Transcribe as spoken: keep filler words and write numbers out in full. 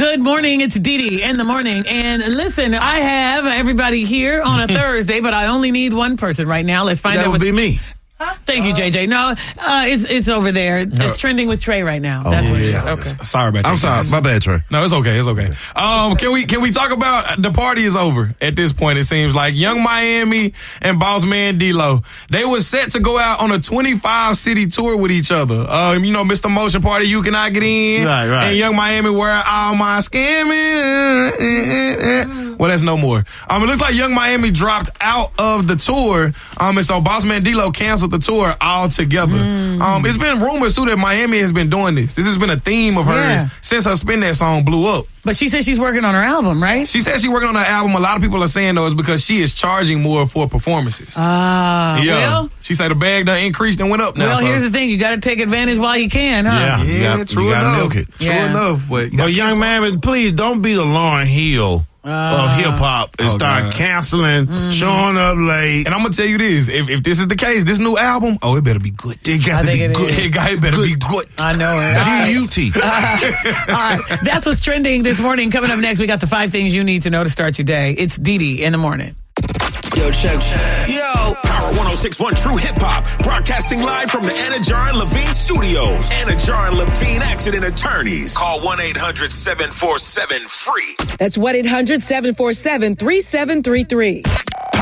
Good morning. It's Dee Dee in the morning. And listen, I have everybody here on a Thursday, but I only need one person right now. Let's find that out would what's... be me. Huh? Thank you, J J. No, uh, it's it's over there. It's trending with Trey right now. Oh, That's what yeah. it is. Okay. Sorry about that. I'm sorry. guys. My bad, Trey. No, it's okay. It's okay. Um, can we can we talk about the party is over at this point? It seems like Young Miami and Boss Man D-Lo, they were set to go out on a twenty-five city tour with each other. Um, you know, Mister Motion Party, you cannot get in. Right, right. And Young Miami, where all my scamming. Well, that's no more. Um, it looks like Young Miami dropped out of the tour. Um, and so Boss Man D-Lo canceled the tour altogether. Mm. Um, it's been rumors too that Miami has been doing this. This has been a theme of hers Yeah. since her Spin That song blew up. But she said she's working on her album, right? She said she's working on her album. A lot of people are saying though it's because she is charging more for performances. Ah, yeah. well. She said the bag done increased and went up now. Well, so. here's the thing. You got to take advantage while you can, huh? Yeah. Yeah, You got- true you gotta enough. milk it. True Yeah. enough. But, But young man, please don't be the Lauryn Hill of hip hop and Oh, start God. canceling, Mm-hmm. showing up late. And I'm gonna tell you this: if, if this is the case, this new album, oh, it better be good. It got I to think be it good. is. It, got, it better be good. I know it. All right. G U T. All right. That's what's trending this morning. Coming up next, we got the five things you need to know to start your day. It's Dee Dee in the morning. Yo, check, check. Yo, Power one oh six point one True Hip Hop, broadcasting live from the Anna Jar and Levine Studios. Anna Jar and Levine Accident Attorneys. Call one eight hundred seven four seven free. That's one eight hundred seven four seven three seven three three.